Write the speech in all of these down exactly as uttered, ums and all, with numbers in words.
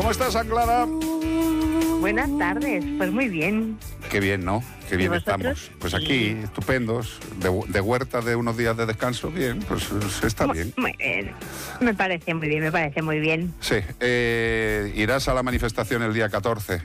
¿Cómo estás, Anclara? Buenas tardes, pues muy bien. Qué bien, ¿no? Qué bien vosotros? estamos. Pues aquí, sí. Estupendos, de, de huerta de unos días de descanso, bien, pues está bien. Muy bien, me parece muy bien, me parece muy bien. Sí, eh, irás a la manifestación el día catorce.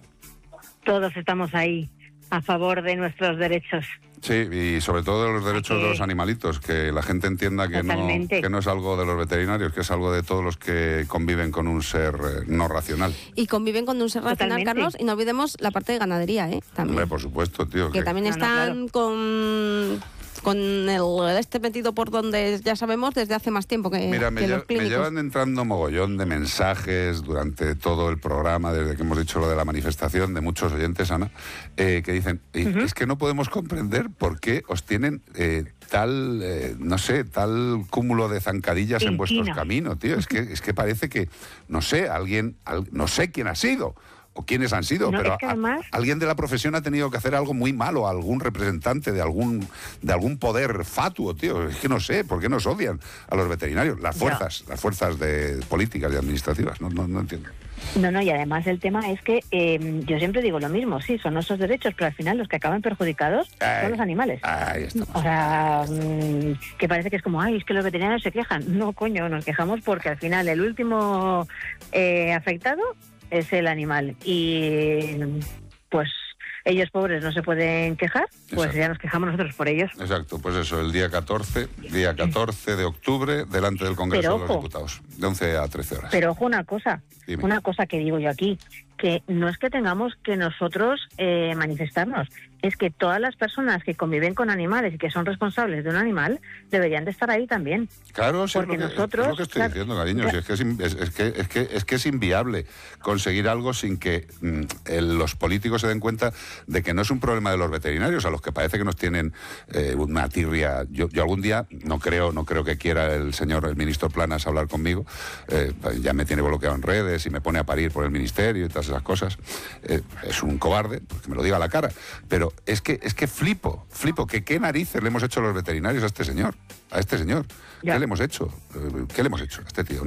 Todos estamos ahí, a favor de nuestros derechos. Sí, y sobre todo de los derechos Aquí. de los animalitos, que la gente entienda que no, que no es algo de los veterinarios, que es algo de todos los que conviven con un ser eh, no racional. Y conviven con un ser racional, Totalmente. Carlos, y no olvidemos la parte de ganadería, ¿eh? También. Hombre, por supuesto, tío. Que, que también no, están no, claro. con... con el este metido por donde ya sabemos desde hace más tiempo que, Mira, me, que lle- los me clínicos. llevan entrando mogollón de mensajes durante todo el programa, desde que hemos dicho lo de la manifestación, de muchos oyentes, Ana, eh, que dicen, "Eh, Ujú. es que no podemos comprender por qué os tienen eh, tal, eh, no sé, tal cúmulo de zancadillas en vuestros Inquina. caminos, tío. Es que, es que parece que, no sé, alguien, al- no sé quién ha sido. O quiénes han sido, No, pero es que a- además- alguien de la profesión ha tenido que hacer algo muy malo, algún representante de algún de algún poder fatuo, tío. Es que no sé, ¿por qué nos odian a los veterinarios? Las Ya. fuerzas, las fuerzas de políticas y administrativas, no, no, no entiendo. No, no, y además el tema es que eh, yo siempre digo lo mismo, sí, son nuestros derechos, pero al final los que acaban perjudicados Ay. son los animales. Ahí estamos. O sea, mm, que parece que es como, ay, es que los veterinarios se quejan. No, coño, nos quejamos porque al final el último eh, afectado es el animal. Y pues ellos pobres no se pueden quejar, pues Exacto. ya nos quejamos nosotros por ellos. Exacto, pues eso, el día catorce, día catorce de octubre, delante del Congreso Pero de los ojo. Diputados, de once a trece horas. Pero ojo una cosa, Dime. una cosa que digo yo aquí, que no es que tengamos que nosotros eh, manifestarnos, es que todas las personas que conviven con animales y que son responsables de un animal deberían de estar ahí también. Claro, sí, Porque es, lo que, nosotros, es lo que estoy claro, diciendo, cariño. claro. Si es, que es, in- es- es que, es, que, es que es inviable conseguir algo sin que mm, el- los políticos se den cuenta de que no es un problema de los veterinarios, a los que parece que nos tienen eh, una tirria. Yo, yo algún día, no creo no creo que quiera el señor, el ministro Planas, hablar conmigo. Eh, ya me tiene bloqueado en redes y me pone a parir por el ministerio y todas esas cosas. Eh, es un cobarde, pues que me lo diga a la cara. Pero es que, es que flipo, flipo. Que qué narices le hemos hecho los veterinarios a este señor. A este señor. Ya. ¿Qué le hemos hecho? Eh, ¿Qué le hemos hecho a este tío?